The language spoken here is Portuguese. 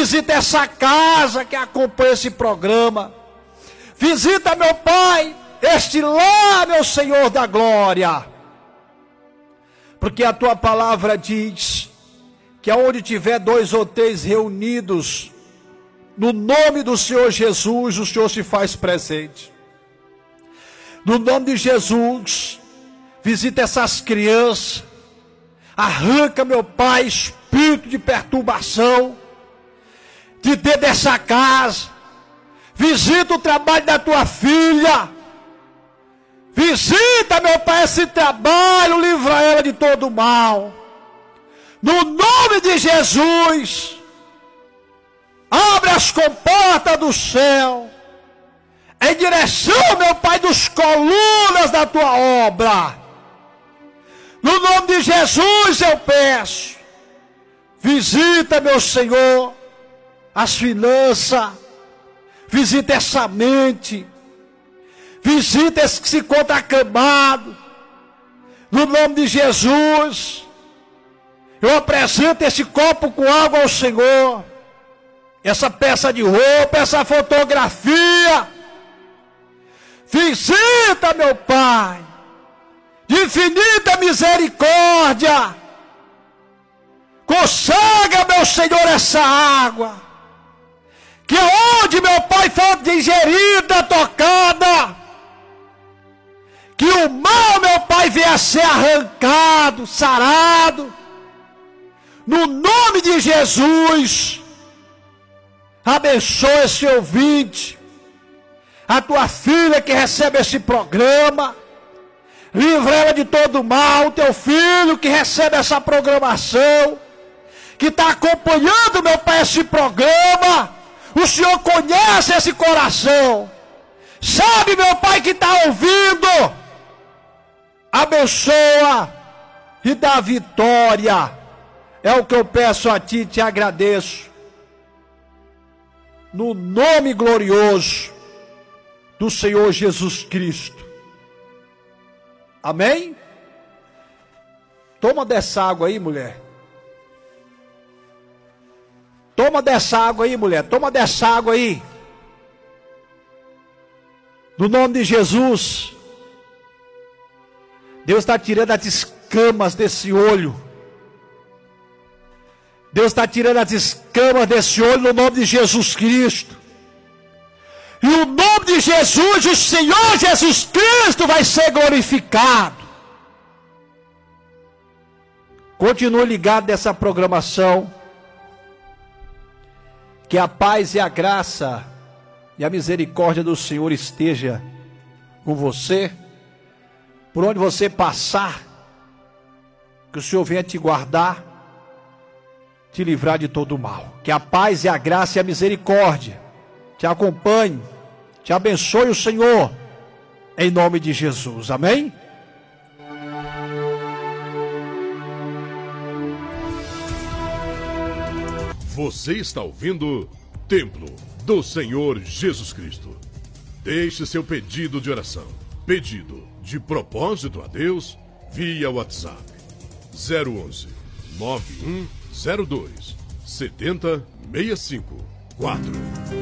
visita essa casa que acompanha esse programa. Visita, meu Pai, este lar, meu Senhor da glória. Porque a tua palavra diz que aonde tiver 2 ou 3 reunidos, no nome do Senhor Jesus, o Senhor se faz presente. No nome de Jesus, visita essas crianças. Arranca, meu Pai, espírito de perturbação de dentro dessa casa. Visita o trabalho da tua filha. Visita, meu Pai, esse trabalho. Livra ela de todo mal. No nome de Jesus. Abre as comportas do céu. Em direção, meu Pai, dos colunas da tua obra. No nome de Jesus eu peço. Visita, meu Senhor, as finanças. Visita essa mente. Visita esse que se encontra acamado. No nome de Jesus. Eu apresento esse copo com água ao Senhor. Essa peça de roupa, essa fotografia. Visita, meu Pai, de infinita misericórdia. Consagra, meu Senhor, essa água. Que onde, meu Pai, for digerida, tocada, que o mal, meu Pai, venha a ser arrancado, sarado. No nome de Jesus. Abençoa esse ouvinte. A tua filha que recebe esse programa. Livra ela de todo mal. O teu filho que recebe essa programação. Que está acompanhando, meu Pai, esse programa. O Senhor conhece esse coração. Sabe, meu Pai, que está ouvindo. Abençoa e dá vitória. É o que eu peço a Ti e te agradeço. No nome glorioso do Senhor Jesus Cristo. Amém? Toma dessa água aí, mulher. Toma dessa água aí, mulher. Toma dessa água aí. No nome de Jesus. Deus está tirando as escamas desse olho. Deus está tirando as escamas desse olho no nome de Jesus Cristo. E o nome de Jesus, o Senhor Jesus Cristo vai ser glorificado. Continue ligado nessa programação. Que a paz e a graça e a misericórdia do Senhor esteja com você. Por onde você passar, que o Senhor venha te guardar, te livrar de todo o mal. Que a paz e a graça e a misericórdia te acompanhe, te abençoe o Senhor, em nome de Jesus. Amém? Você está ouvindo Templo do Senhor Jesus Cristo. Deixe seu pedido de oração, pedido de propósito a Deus, via WhatsApp 011 9102 7065 4.